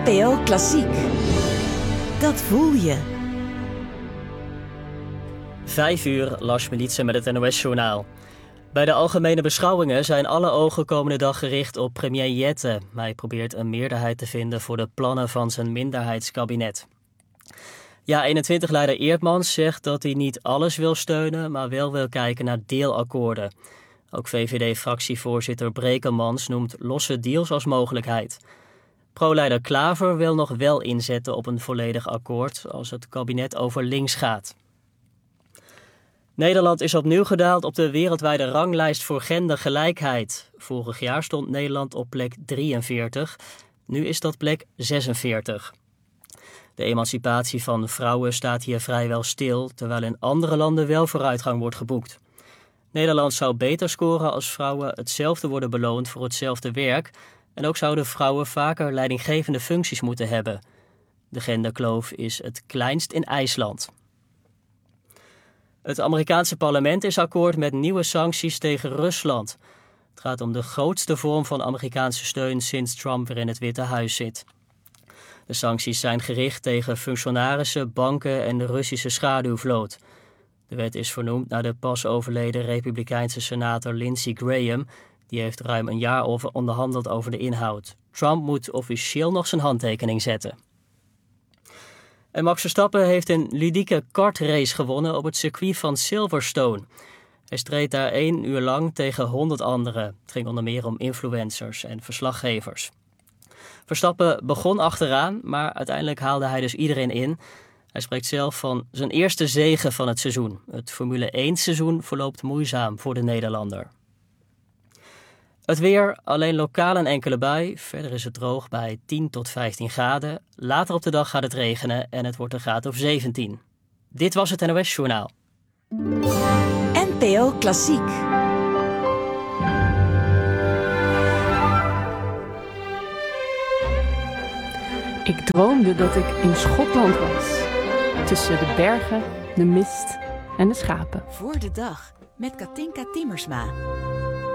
NPO Klassiek. Dat voel je. 5:00, Lars Militsen met het NOS-journaal. Bij de algemene beschouwingen zijn alle ogen komende dag gericht op premier Jette. Hij probeert een meerderheid te vinden voor de plannen van zijn minderheidskabinet. Ja21-leider Eerdmans zegt dat hij niet alles wil steunen, maar wel wil kijken naar deelakkoorden. Ook VVD-fractievoorzitter Brekemans noemt losse deals als mogelijkheid. Pro-leider Klaver wil nog wel inzetten op een volledig akkoord als het kabinet over links gaat. Nederland is opnieuw gedaald op de wereldwijde ranglijst voor gendergelijkheid. Vorig jaar stond Nederland op plek 43, nu is dat plek 46. De emancipatie van vrouwen staat hier vrijwel stil, terwijl in andere landen wel vooruitgang wordt geboekt. Nederland zou beter scoren als vrouwen hetzelfde worden beloond voor hetzelfde werk en ook zouden vrouwen vaker leidinggevende functies moeten hebben. De genderkloof is het kleinst in IJsland. Het Amerikaanse parlement is akkoord met nieuwe sancties tegen Rusland. Het gaat om de grootste vorm van Amerikaanse steun sinds Trump weer in het Witte Huis zit. De sancties zijn gericht tegen functionarissen, banken en de Russische schaduwvloot. De wet is vernoemd naar de pas overleden republikeinse senator Lindsey Graham. Die heeft ruim een jaar onderhandeld over de inhoud. Trump moet officieel nog zijn handtekening zetten. En Max Verstappen heeft een ludieke kartrace gewonnen op het circuit van Silverstone. Hij streed daar 1 uur lang tegen 100 anderen. Het ging onder meer om influencers en verslaggevers. Verstappen begon achteraan, maar uiteindelijk haalde hij dus iedereen in. Hij spreekt zelf van zijn eerste zege van het seizoen. Het Formule 1 seizoen verloopt moeizaam voor de Nederlander. Het weer, alleen lokaal een enkele bui. Verder is het droog bij 10 tot 15 graden. Later op de dag gaat het regenen en het wordt een graad of 17. Dit was het NOS-journaal. NPO Klassiek. Ik droomde dat ik in Schotland was. Tussen de bergen, de mist en de schapen. Voor de dag met Katinka Timmersma.